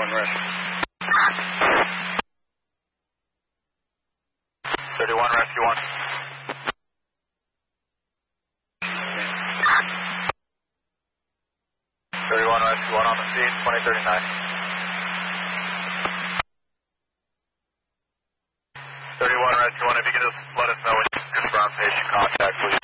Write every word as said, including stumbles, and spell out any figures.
thirty-one Rescue. thirty-one Rescue one. thirty-one Rescue one on the scene, twenty thirty-nine. thirty-one Rescue one, if you could just let us know when you confirm patient contact, please.